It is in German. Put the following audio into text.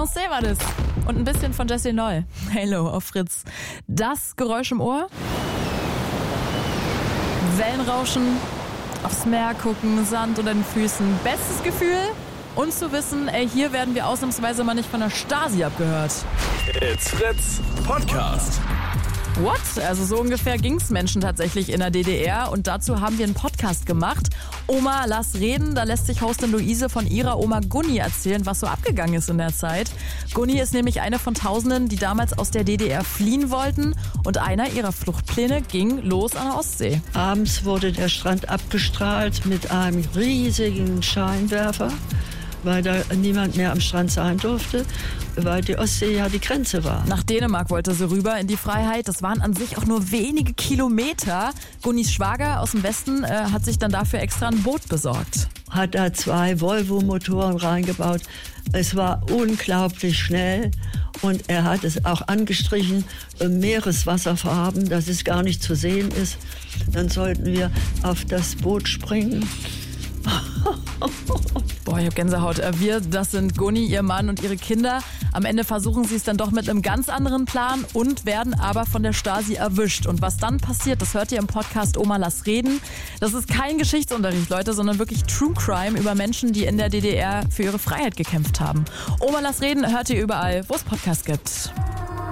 Beyoncé war das. Und ein bisschen von Jessie Neu. Halo auf Fritz. Das Geräusch im Ohr? Wellenrauschen, aufs Meer gucken, Sand unter den Füßen. Bestes Gefühl? Und zu wissen, hier werden wir ausnahmsweise mal nicht von der Stasi abgehört. It's Fritz Podcast. What? Also so ungefähr ging's Menschen tatsächlich in der DDR und dazu haben wir einen Podcast gemacht. Oma, lass reden. Da lässt sich Hostin Luise von ihrer Oma Gunni erzählen, was so abgegangen ist in der Zeit. Gunni ist nämlich eine von Tausenden, die damals aus der DDR fliehen wollten und einer ihrer Fluchtpläne ging los an der Ostsee. Abends wurde der Strand abgestrahlt mit einem riesigen Scheinwerfer, weil da niemand mehr am Strand sein durfte, weil die Ostsee ja die Grenze war. Nach Dänemark wollte sie rüber in die Freiheit. Das waren an sich auch nur wenige Kilometer. Gunnis Schwager aus dem Westen hat sich dann dafür extra ein Boot besorgt. Hat da 2 Volvo-Motoren reingebaut. Es war unglaublich schnell und er hat es auch angestrichen, Meereswasserfarben, dass es gar nicht zu sehen ist. Dann sollten wir auf das Boot springen. Boah, ich hab Gänsehaut. Wir, das sind Gunni, ihr Mann und ihre Kinder. Am Ende versuchen sie es dann doch mit einem ganz anderen Plan und werden aber von der Stasi erwischt. Und was dann passiert, das hört ihr im Podcast Oma, lass reden. Das ist kein Geschichtsunterricht, Leute, sondern wirklich True Crime über Menschen, die in der DDR für ihre Freiheit gekämpft haben. Oma, lass reden hört ihr überall, wo es Podcasts gibt.